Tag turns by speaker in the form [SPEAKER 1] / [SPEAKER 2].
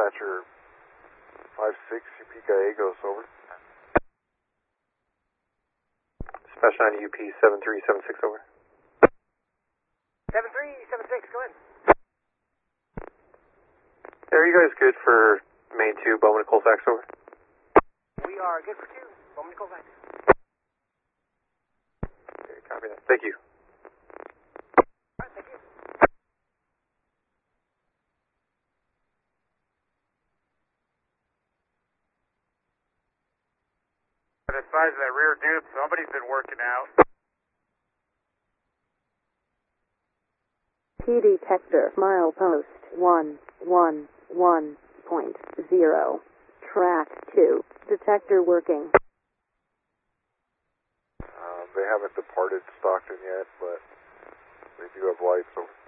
[SPEAKER 1] dispatcher 56 UP Gallegos, over.
[SPEAKER 2] Dispatch 9 UP 7376, over.
[SPEAKER 3] 7376, go ahead.
[SPEAKER 2] Are you guys good for main 2, Bowman to Colfax, over?
[SPEAKER 3] We are good for 2. Bowman to Colfax.
[SPEAKER 2] Okay, copy that. Thank you.
[SPEAKER 3] Alright, thank you.
[SPEAKER 1] The size of that rear dude, somebody's been working out.
[SPEAKER 4] P detector, milepost 111.0. Track 2. Detector working.
[SPEAKER 1] They haven't departed Stockton yet, but they do have lights over.